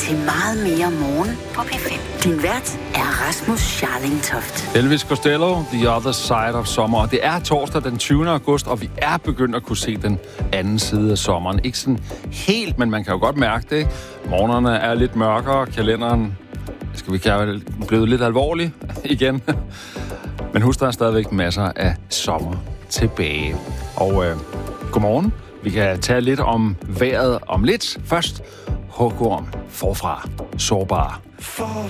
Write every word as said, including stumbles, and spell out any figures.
til meget mere morgen på P fem. Din vært er Rasmus Scharling Toft. Elvis Costello, The Other Side of Summer. Det er torsdag den tyvende august, og vi er begyndt at kunne se den anden side af sommeren. Ikke sådan helt, men man kan jo godt mærke det, ikke? Morgenerne er lidt mørkere, kalenderen skal vi kalde blevet lidt alvorlig igen. Men husk, der er stadigvæk masser af sommer tilbage. Og øh, godmorgen. Vi kan tale lidt om vejret om lidt. Først hugorm forfra. Sårbar.